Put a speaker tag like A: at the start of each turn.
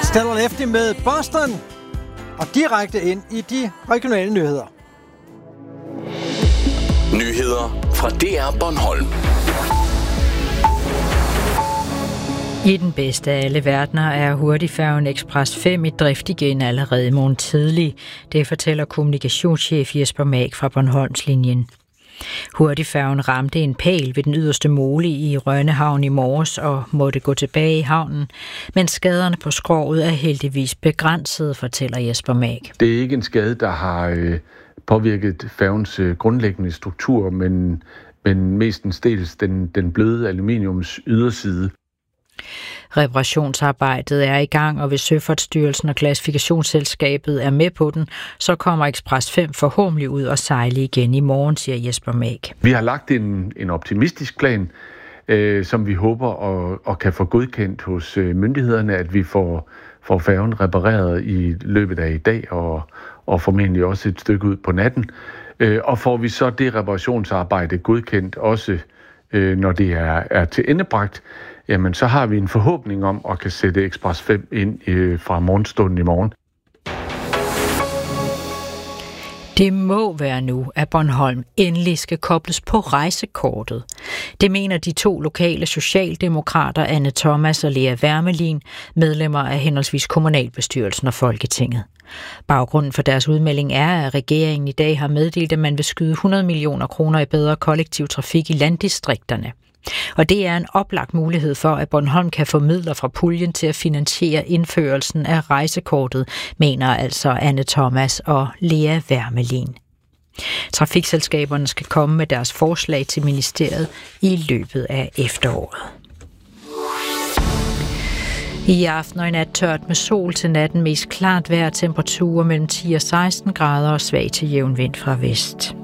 A: Stellar Lefty med Boston, og direkte ind i de regionale nyheder.
B: Nyheder fra DR Bornholm.
C: I den bedste af alle verdener er hurtigfærgen Express 5 i drift igen allerede i morgen tidlig. Det fortæller kommunikationschef Jesper Mag fra Bornholmslinjen. Hurtigfærgen ramte en pæl ved den yderste mole i Rønnehavn i morges og måtte gå tilbage i havnen, men skaderne på skroget er heldigvis begrænsede, fortæller Jesper Mag.
D: Det er ikke en skade, der har påvirket færgens grundlæggende struktur, men mestendels den bløde aluminiums yderside.
C: Reparationsarbejdet er i gang, og hvis Søfartsstyrelsen og Klassifikationsselskabet er med på den, så kommer Express 5 forhåbentlig ud og sejle igen i morgen, siger Jesper Mag.
D: Vi har lagt en optimistisk plan, som vi håber og kan få godkendt hos myndighederne, at vi får færgen repareret i løbet af i dag og formentlig også et stykke ud på natten. Og får vi så det reparationsarbejde godkendt også, når det er til endebragt, jamen så har vi en forhåbning om at kan sætte Express 5 ind fra morgenstunden i morgen.
C: Det må være nu, at Bornholm endelig skal kobles på rejsekortet. Det mener de to lokale socialdemokrater, Anne Thomas og Lea Wermelin, medlemmer af henholdsvis kommunalbestyrelsen og Folketinget. Baggrunden for deres udmelding er, at regeringen i dag har meddelt, at man vil skyde 100 millioner kroner i bedre kollektiv trafik i landdistrikterne. Og det er en oplagt mulighed for, at Bornholm kan få midler fra puljen til at finansiere indførelsen af rejsekortet, mener altså Anne Thomas og Lea Wermelin. Trafikselskaberne skal komme med deres forslag til ministeriet i løbet af efteråret. I aften og i nat tørt med sol, til natten mest klart vejr, temperaturer mellem 10 og 16 grader og svag til jævn vind fra vest.